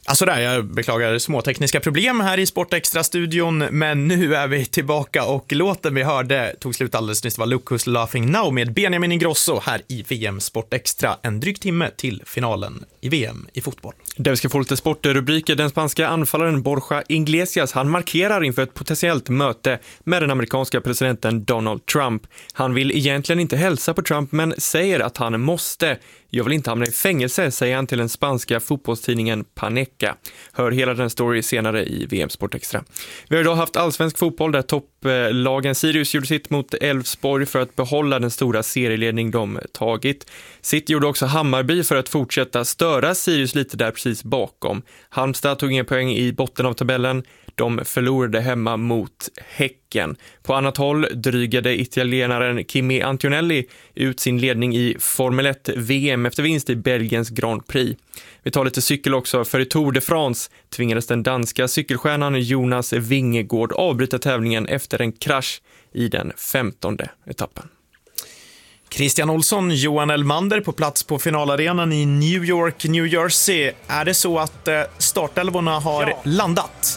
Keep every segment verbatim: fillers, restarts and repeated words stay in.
Alltså där, jag beklagar små tekniska problem här i Sportextra-studion, men nu är vi tillbaka och låten vi hörde tog slut alldeles nyss. Det var Look Who's Laughing Now med Benjamin Ingrosso här i V M Sportextra. En dryg timme till finalen i V M i fotboll. Där vi ska få lite sportrubriker. Den spanska anfallaren Borja Iglesias, han markerar inför ett potentiellt möte med den amerikanska presidenten Donald Trump. Han vill egentligen inte hälsa på Trump men säger att han måste. Jag vill inte hamna i fängelse, säger han till den spanska fotbollstidningen Paneca. Hör hela den story senare i V M Sportextra. Vi har idag haft allsvensk fotboll där topplagen Sirius gjorde sitt mot Elfsborg för att behålla den stora serieledning de tagit. City gjorde också Hammarby för att fortsätta störa Sirius lite där precis bakom. Halmstad tog ingen poäng i botten av tabellen. De förlorade hemma mot Häcken. På annat håll drygade italienaren Kimi Antonelli ut sin ledning i Formel ett V M efter vinst i Belgiens Grand Prix. Vi tar lite cykel också, för i Tour de France tvingades den danska cykelstjärnan Jonas Vingegaard avbryta tävlingen efter en krasch i den femtonde etappen. Christian Olsson, Johan Elmander på plats på finalarenan i New York, New Jersey. Är det så att startelvorna har ja. landat?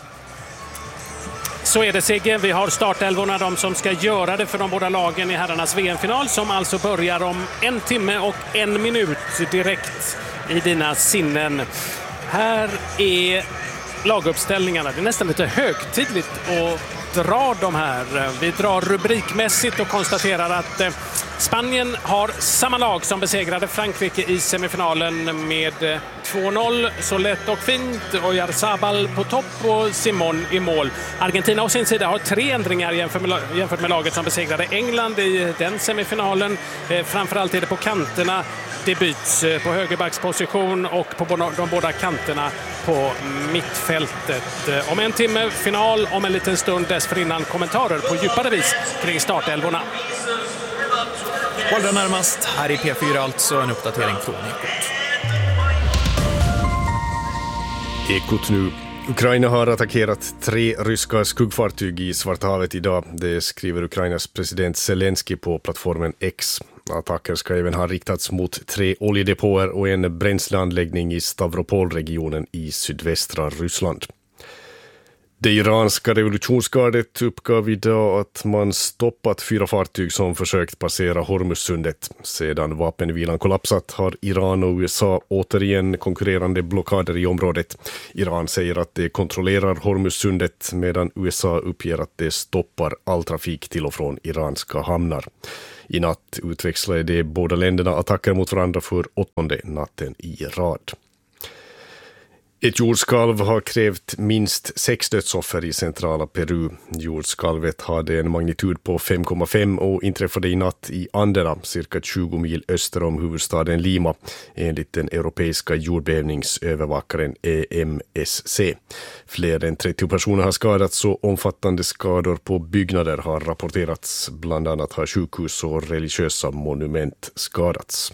Så är det, Sigge. Vi har startelvorna, de som ska göra det för de båda lagen i herrarnas V M-final, som alltså börjar om en timme och en minut direkt i dina sinnen. Här är laguppställningarna. Det är nästan lite högtidligt att dra de här. Vi drar rubrikmässigt och konstaterar att Spanien har samma lag som besegrade Frankrike i semifinalen med två noll. Så lätt och fint. Oyarzabal på topp och Simon i mål. Argentina å sin sida har tre ändringar jämfört med, jämfört med laget som besegrade England i den semifinalen. Framförallt är det på kanterna. Det byts på högerbacksposition och på de båda kanterna på mittfältet. Om en timme final, om en liten stund dessförinnan kommentarer på djupare vis kring startelvorna. Allra närmast här i P fyra, alltså en uppdatering från Ekot. Ekot nu. Ukraina har attackerat tre ryska skuggfartyg i Svarta havet idag. Det skriver Ukrainas president Zelensky på plattformen X. Attacker ska även ha riktats mot tre oljedepåer och en bränsleanläggning i Stavropol-regionen i sydvästra Ryssland. Det iranska revolutionsgardet uppgav idag att man stoppat fyra fartyg som försökt passera Hormuzsundet. Sedan vapenvilan kollapsat har Iran och U S A återigen konkurrerande blockader i området. Iran säger att det kontrollerar Hormuzsundet medan U S A uppger att det stoppar all trafik till och från iranska hamnar. I natt utväxlade de båda länderna attacker mot varandra för åttonde natten i rad. Ett jordskalv har krävt minst sex dödsoffer i centrala Peru. Jordskalvet hade en magnitud på fem komma fem och inträffade i natt i Anderna, cirka tjugo mil öster om huvudstaden Lima, enligt den europeiska jordbävningsövervakaren E M S C. Fler än trettio personer har skadats och omfattande skador på byggnader har rapporterats. Bland annat har sjukhus och religiösa monument skadats.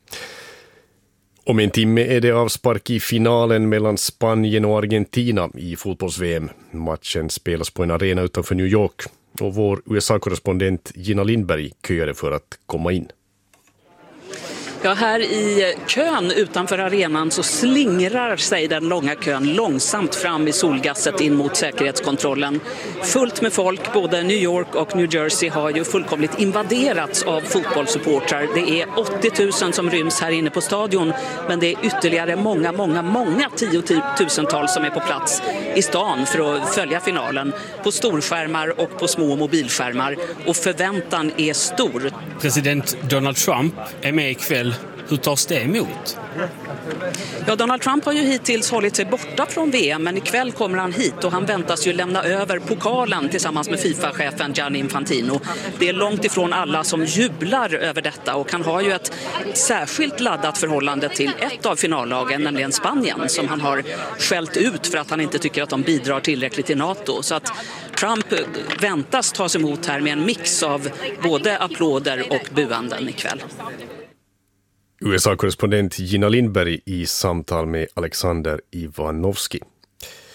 Om en timme är det avspark i finalen mellan Spanien och Argentina i fotbolls-V M. Matchen spelas på en arena utanför New York och vår U S A-korrespondent Gina Lindberg köade för att komma in. Ja, här i kön utanför arenan så slingrar sig den långa kön långsamt fram i solgasset in mot säkerhetskontrollen. Fullt med folk, både New York och New Jersey har ju fullkomligt invaderats av fotbollssupportrar. Det är åttio tusen som ryms här inne på stadion, men det är ytterligare många, många, många tiotusentals som är på plats i stan för att följa finalen på storskärmar och på små mobilskärmar. Och förväntan är stor. President Donald Trump är med ikväll. Hur tas det emot? Ja, Donald Trump har ju hittills hållit sig borta från V M, men ikväll kommer han hit och han väntas ju lämna över pokalen tillsammans med FIFA-chefen Gianni Infantino. Det är långt ifrån alla som jublar över detta, och han har ju ett särskilt laddat förhållande till ett av finallagen, nämligen Spanien, som han har skällt ut för att han inte tycker att de bidrar tillräckligt till NATO. Så att Trump väntas tas emot här med en mix av både applåder och buanden ikväll. U S A-korrespondent Gina Lindberg i samtal med Alexander Ivanovski.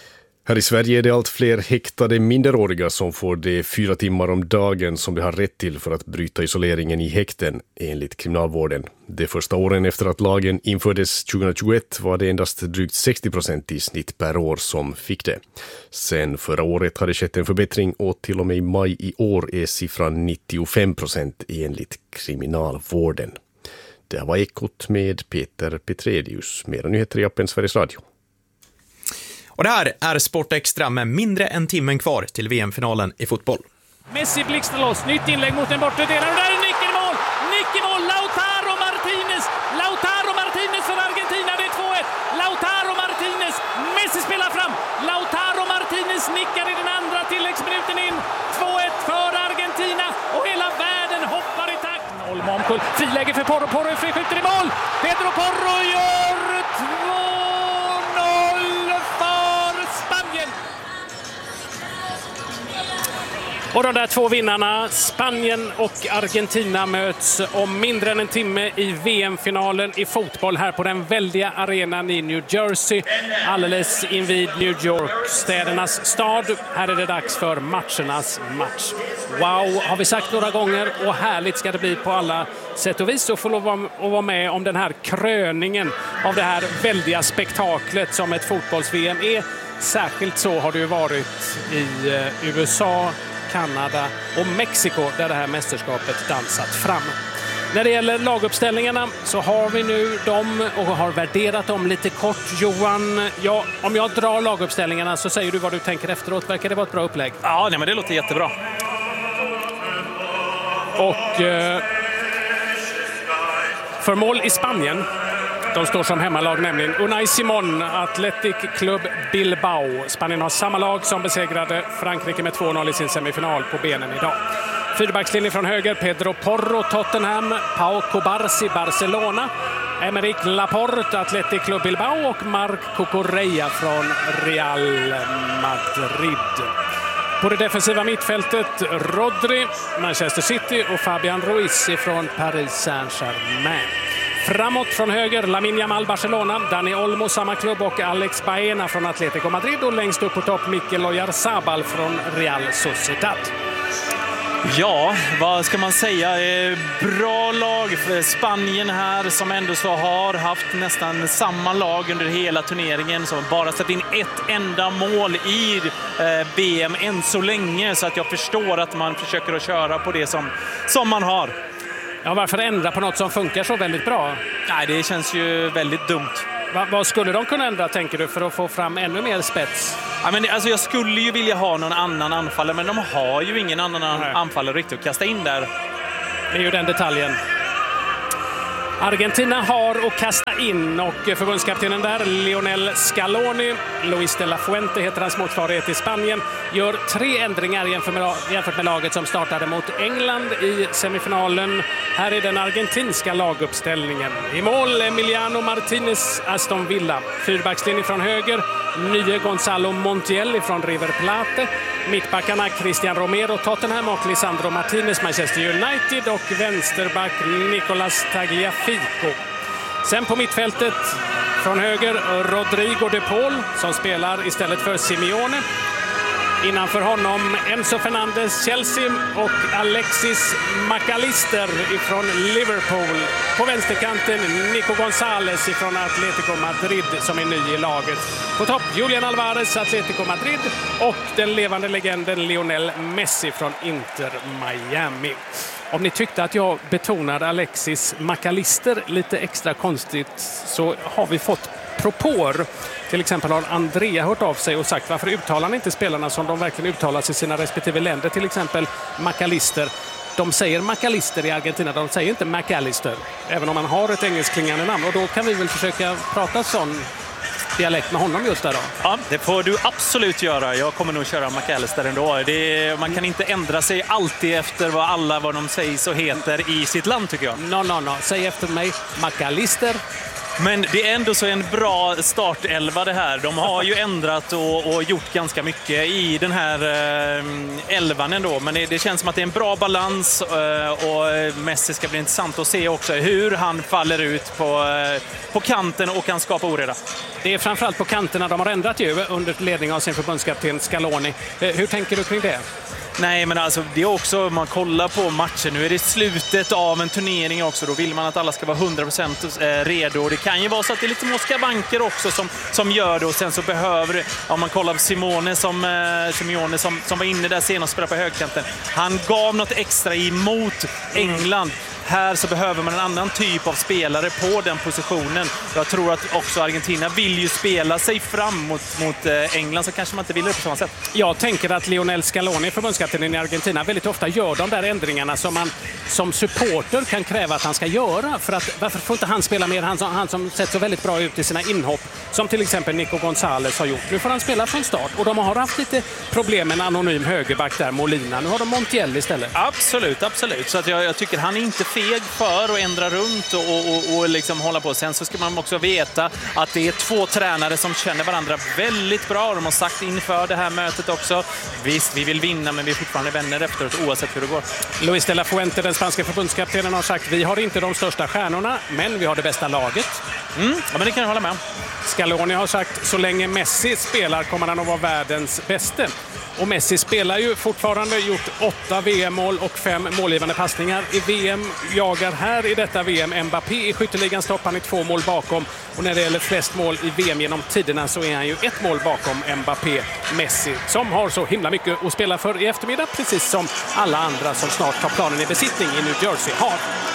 Här i Sverige är det allt fler häktade minderåriga som får de fyra timmar om dagen som de har rätt till för att bryta isoleringen i häkten, enligt kriminalvården. De första åren efter att lagen infördes tjugohundratjugoett var det endast drygt sextio procent i snitt per år som fick det. Sen förra året har det skett en förbättring och till och med i maj i år är siffran nittiofem procent enligt kriminalvården. Det var Ekot med Peter Petredius. Mera nyheter i appen Sveriges Radio. Och det här är Sport Extra med mindre än timmen kvar till V M-finalen i fotboll. Messi blixtrar loss, nytt inlägg mot den bortre delen. Och där är nick i mål! Nick i mål! Lautaro Martinez! Lautaro Martinez för Argentina, det är två ett. Lautaro Martinez, Messi spelar fram. Lautaro Martinez nickar i den andra tilläggsminuten in. två ett för Argentina och hela världen hoppar i takt. Olmo omkull, friläge för Porro, Porro är skjuter i mål. Pedro Porro gör två noll för Spanien. Och de där två vinnarna, Spanien och Argentina, möts om mindre än en timme i V M-finalen i fotboll här på den väldiga arenan i New Jersey, alldeles invid New York, städernas stad. Här är det dags för matchernas match. Wow, har vi sagt några gånger, och härligt ska det bli på alla sätt och vis att få lov att vara med om den här kröningen av det här väldiga spektaklet som ett fotbolls-V M är. Särskilt så har det ju varit i U S A, Kanada och Mexiko där det här mästerskapet dansat fram. När det gäller laguppställningarna så har vi nu dem och har värderat dem lite kort. Johan, ja, om jag drar laguppställningarna så säger du vad du tänker efteråt. Verkar det vara ett bra upplägg? Ja, nej, men det låter jättebra. Och eh, för mål i Spanien, de står som hemmalag, nämligen Unai Simón, Athletic Club Bilbao. Spanien har samma lag som besegrade Frankrike med två noll i sin semifinal på benen idag. Fyrbackslinje från höger, Pedro Porro, Tottenham, Pau Cobarsi, Barcelona, Emerick Laporte, Athletic Club Bilbao och Marc Cucurella från Real Madrid. På det defensiva mittfältet, Rodri, Manchester City och Fabian Ruiz från Paris Saint-Germain. Framåt från höger, Lamine Yamal, Barcelona, Dani Olmo, samma klubb, och Alex Baena från Atletico Madrid. Och längst upp på topp, Mikel Oyarzabal från Real Sociedad. Ja, vad ska man säga? Bra lag för Spanien här, som ändå så har haft nästan samma lag under hela turneringen, som bara satt in ett enda mål i B M än så länge, så att jag förstår att man försöker att köra på det som, som man har. Ja, varför ändra på något som funkar så väldigt bra? Nej, det känns ju väldigt dumt. Va, vad skulle de kunna ändra, tänker du, för att få fram ännu mer spets? Ja, men alltså, jag skulle ju vilja ha någon annan anfallare, men de har ju ingen annan Nej. anfallare riktigt att kasta in där. Det är ju den detaljen. Argentina har att kasta in, och förbundskaptenen där, Lionel Scaloni, Luis de la Fuente heter hans motsvarighet i Spanien, gör tre ändringar jämfört med laget som startade mot England i semifinalen. Här är den argentinska laguppställningen. I mål Emiliano Martinez, Aston Villa. Fyrbackslinje från höger, nye Gonzalo Montiel från River Plate. Mittbackarna Christian Romero, Tottenham, och Lisandro Martinez, Manchester United, och vänsterback Nicolas Tagliafico. Sen på mittfältet från höger, Rodrigo de Paul, som spelar istället för Simeone. Innanför honom Enzo Fernandez, Chelsea, och Alexis McAllister från Liverpool. På vänsterkanten Nico González från Atletico Madrid, som är ny i laget. På topp Julian Alvarez, Atletico Madrid, och den levande legenden Lionel Messi från Inter Miami. Om ni tyckte att jag betonade Alexis McAllister lite extra konstigt, så har vi fått propåer. Till exempel har Andrea hört av sig och sagt, varför uttalar ni inte spelarna som de verkligen uttalas i sina respektive länder? Till exempel McAllister. De säger McAllister i Argentina, de säger inte McAllister. Även om man har ett engelskklingande namn. Och då kan vi väl försöka prata sån dialekt med honom just där då. Ja, det får du absolut göra. Jag kommer nog köra McAllister ändå. Det är, man kan inte ändra sig alltid efter vad alla vad de sägs och heter i sitt land, tycker jag. No, no, no. Säg efter mig McAllister. Men det är ändå så en bra startelva det här. De har ju ändrat och, och gjort ganska mycket i den här eh, elvan ändå. Men det, det känns som att det är en bra balans eh, och Messi ska bli intressant att se också hur han faller ut på, eh, på kanten och kan skapa oreda. Det är framförallt på kanterna de har ändrat ju under ledning av sin förbundskapten Scaloni. Hur tänker du kring det? Nej, men alltså det är också, om man kollar på matchen, nu är det slutet av en turnering också, då vill man att alla ska vara hundra procent redo. Och det kan ju vara så att det är lite små skavanker också som, som gör det, och sen så behöver, om man kollar på Simone som, eh, Simeone som, som var inne där senast och spelade på högkanten, han gav något extra emot England. Här så behöver man en annan typ av spelare på den positionen. Jag tror att också Argentina vill ju spela sig fram mot, mot England, så kanske man inte vill det på samma sätt. Jag tänker att Lionel Scaloni, förbundskaptenen i Argentina, väldigt ofta gör de där ändringarna som man som supporter kan kräva att han ska göra. För att, varför får inte han spela mer? Han som, han som sett så väldigt bra ut i sina inhopp, som till exempel Nico González har gjort. Nu får han spela från start, och de har haft lite problem med en anonym högerback där, Molina. Nu har de Montiel istället. Absolut, absolut. Så att jag, jag tycker han är inte feg för att ändra runt och, och, och liksom hålla på. Sen så ska man också veta att det är två tränare som känner varandra väldigt bra. De har sagt inför det här mötet också, visst, vi vill vinna, men vi är fortfarande vänner efteråt oavsett hur det går. Luis de la Fuente, den spanska förbundskaptenen, har sagt vi har inte de största stjärnorna, men vi har det bästa laget. Mm, ja, men det kan jag hålla med om. Scaloni har sagt så länge Messi spelar kommer han att vara världens bästa. Och Messi spelar ju fortfarande, gjort åtta V M-mål och fem målgivande passningar. I V M jagar här i detta V M Mbappé i skytteligans topp, han är två mål bakom. Och när det gäller flest mål i V M genom tiderna så är han ju ett mål bakom Mbappé. Messi, som har så himla mycket att spela för i eftermiddag, precis som alla andra som snart tar planen i besittning i New Jersey har.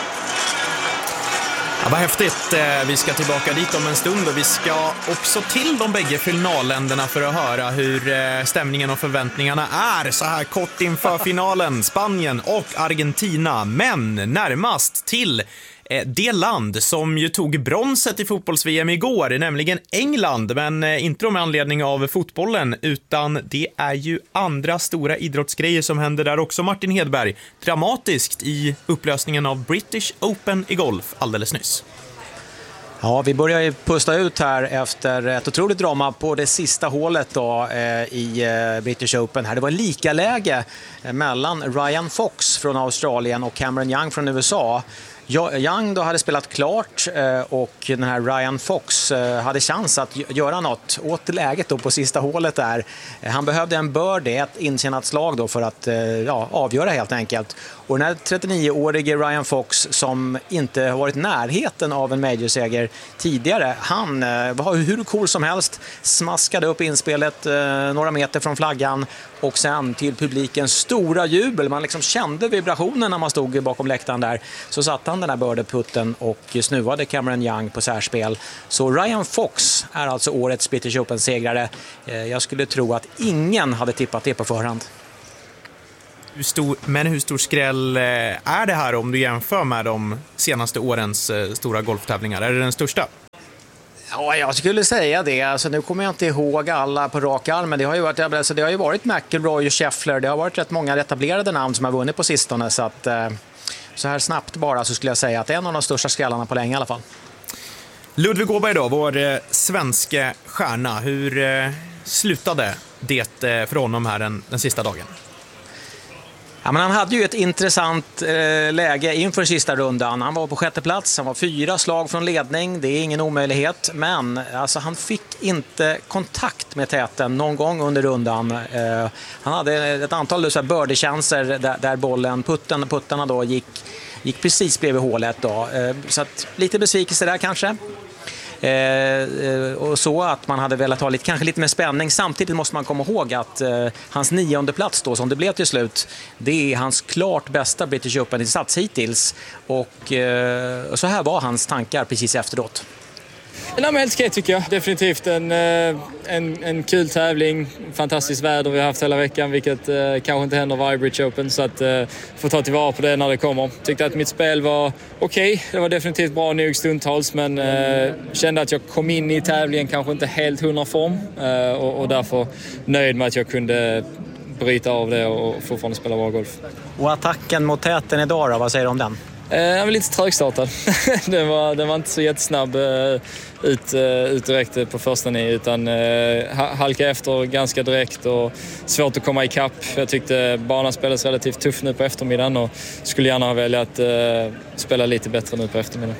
Ja, vad häftigt. Vi ska tillbaka dit om en stund, och vi ska också till de bägge finalländerna för att höra hur stämningen och förväntningarna är så här kort inför finalen. Spanien och Argentina, men närmast till det land som ju tog bronset i fotbolls-V M igår, nämligen England, men inte med anledning av fotbollen, utan det är ju andra stora idrottsgrejer som händer där också, Martin Hedberg. Dramatiskt i upplösningen av British Open i golf alldeles nyss. Ja, vi börjar ju pusta ut här efter ett otroligt drama på det sista hålet då, eh, i eh, British Open. Här det var lika läge eh, mellan Ryan Fox från Australien och Cameron Young från U S A. Young då hade spelat klart och den här Ryan Fox hade chans att göra något åt läget då på sista hålet där. Han behövde en birdie, ett intjänat slag då för att ja, avgöra helt enkelt. Och den här trettionio-årige Ryan Fox, som inte har varit närheten av en majorseger tidigare, han var hur cool som helst, smaskade upp inspelet några meter från flaggan, och sen till publikens stora jubel, man liksom kände vibrationen när man stod bakom läktaren där, så satt han den här bördeputten och snuvade Cameron Young på särspel. Så Ryan Fox är alltså årets British Open-segrare. Jag skulle tro att ingen hade tippat det på förhand. Hur stor, men hur stor skräll är det här om du jämför med de senaste årens stora golftävlingar? Är det den största? Ja, jag skulle säga det. Alltså, nu kommer jag inte ihåg alla på rak arm, men det har ju varit, alltså, det har ju varit McIlroy och Scheffler. Det har varit rätt många etablerade namn som har vunnit på sistone, så att så här snabbt bara så skulle jag säga att det är en av de största skrällarna på länge i alla fall. Ludvig Åberg då, vår eh, svenska stjärna. Hur eh, slutade det eh, för honom här den, den sista dagen? Ja, men han hade ju ett intressant eh, läge inför sista rundan. Han var på sjätte plats, han var fyra slag från ledning, det är ingen omöjlighet. Men alltså, han fick inte kontakt med täten någon gång under rundan. Eh, han hade ett antal birdie-chanser där, där bollen, putten, puttarna då gick, gick precis bredvid hålet. Då. Eh, så att, lite besvikelse där kanske. Eh, och så att man hade velat ha lite, kanske lite mer spänning. Samtidigt måste man komma ihåg att eh, hans nionde plats då, som det blev till slut, det är hans klart bästa British Open-insats hittills. Och eh, så här var hans tankar precis efteråt. Nej, men helt okej tycker jag. Definitivt en, en, en kul tävling. Fantastiskt väder vi har haft hela veckan, vilket eh, kanske inte händer varje British Open. Så att eh, få ta tillvara på det när det kommer. Tyckte att mitt spel var okej. Okay. Det var definitivt bra nog stundtals, men eh, kände att jag kom in i tävlingen kanske inte helt hundra form. Eh, och, och därför nöjd med att jag kunde bryta av det och fortfarande spela bra golf. Och attacken mot täten idag då, vad säger du om den? Jag var lite trögstartad. den, var, den var inte så jättesnabb uh, ut, uh, ut direkt på första nio, utan uh, halka efter ganska direkt och svårt att komma ikapp. Jag tyckte banan spelades relativt tuff nu på eftermiddagen och skulle gärna ha velat uh, spela lite bättre nu på eftermiddagen.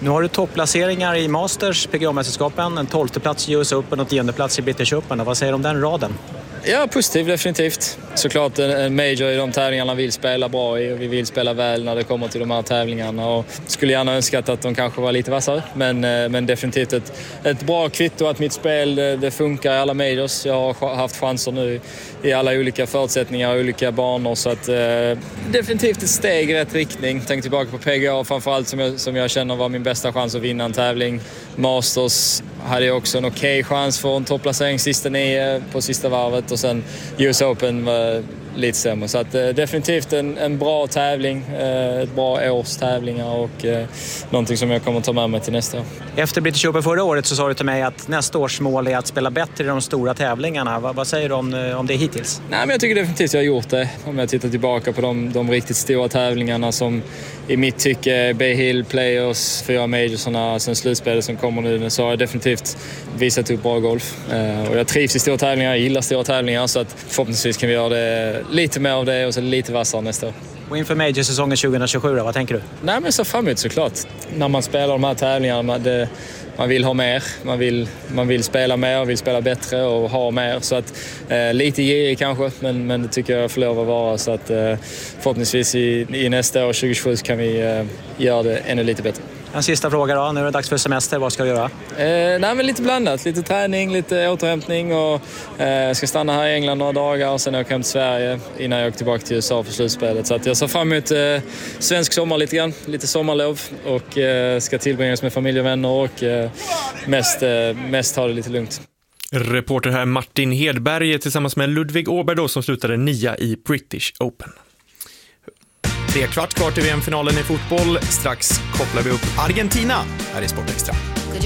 Nu har du topplaceringar i Masters, P G A-mästerskapen, en tolfte plats i U S Open och tionde plats i British Open. Vad säger du om den raden? Ja, positivt definitivt. Såklart en major i de tävlingarna vill spela bra i och vi vill spela väl när det kommer till de här tävlingarna. Och skulle gärna önskat att de kanske var lite vassare, men, men definitivt ett, ett bra kvitto att mitt spel det, det funkar i alla majors. Jag har haft chanser nu i alla olika förutsättningar och olika banor, så att eh, definitivt ett steg i rätt riktning. Tänk tillbaka på P G A framförallt som jag, som jag känner var min bästa chans att vinna en tävling. Masters hade jag också en okej okay chans för en topplacering sista nio på sista varvet och sen U S Open var lite sämre. Så att, eh, definitivt en, en bra tävling, eh, ett bra års tävlingar och eh, någonting som jag kommer att ta med mig till nästa år. Efter British Open förra året så sa du till mig att nästa års mål är att spela bättre i de stora tävlingarna. Va, vad säger du om, om det hittills? Nej, men jag tycker definitivt att jag har gjort det. Om jag tittar tillbaka på de, de riktigt stora tävlingarna som i mitt tycke Bay Hill, Players, fyra majorsarna, sen slutspelet som kommer nu, så har jag definitivt visat upp bra golf. Eh, och jag trivs i stora tävlingar, jag gillar stora tävlingar, så att förhoppningsvis kan vi göra det lite mer av det och så lite vassare nästa år. Och inför major-säsongen tjugohundratjugosju då, vad tänker du? Nej, men så framåt såklart. När man spelar de här tävlingarna, det, man vill ha mer, man vill, man vill spela mer, vill spela bättre och ha mer. Så att eh, lite girig kanske, men, men det tycker jag får lov att vara. Så att eh, förhoppningsvis i, i nästa år tjugohundratjugosju kan vi eh, göra det ännu lite bättre. En sista fråga då, nu är det dags för semester, vad ska du göra? Eh, nej, men lite blandat, lite träning, lite återhämtning och eh, ska stanna här i England några dagar och sen åka hem till Sverige innan jag åker tillbaka till U S A för slutspelet. Så att jag ser fram emot eh, svensk sommar lite grann, lite sommarlov och eh, ska tillbringas med familj och vänner och eh, mest, eh, mest ha det lite lugnt. Reporter här Martin Hedberg tillsammans med Ludvig Åberg då, som slutade nia i British Open. Det är kvart kvar till V M-finalen i fotboll. Strax kopplar vi upp Argentina här i Sportextra.